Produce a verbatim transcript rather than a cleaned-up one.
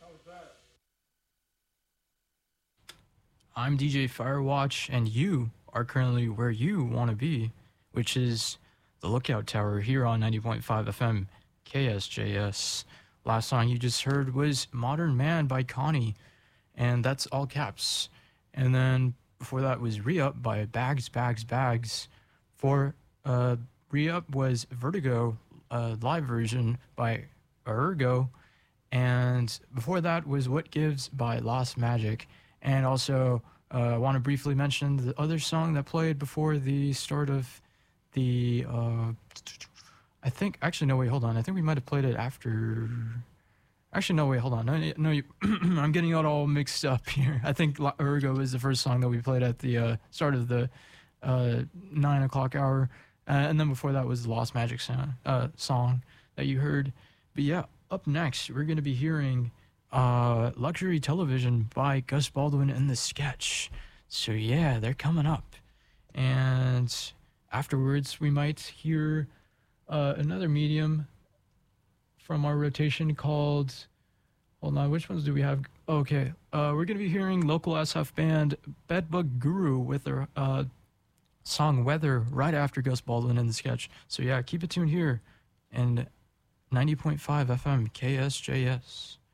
I'm D J Firewatch, and you are currently where you want to be, which is the Lookout Tower here on ninety point five F M K S J S. Last song you just heard was Modern Man by Connie, and that's all caps. And then before that was Re-Up by Bags, Bags, Bags. For uh, Re-Up was Vertigo, uh, live version by Ergo. And before that was What Gives by Lost Magic. And also, uh, I want to briefly mention the other song that played before the start of the. Uh, I think, actually, no, wait, hold on. I think we might have played it after. Actually, no, wait, hold on. No, no you, I'm getting it all mixed up here. I think La Ergo is the first song that we played at the uh, start of the uh, nine o'clock hour. Uh, and then before that was the Lost Magic sound, uh, song that you heard. But yeah, up next, we're going to be hearing uh, Luxury Television by Gus Baldwin and the Sketch. So yeah, they're coming up. And afterwards, we might hear uh, another medium from our rotation called, hold on, which ones do we have? Okay, uh, we're going to be hearing local S F band Bedbug Guru with their uh, song Weather right after Gus Baldwin and the Sketch. So yeah, keep it tuned here and ninety point five F M K S J S.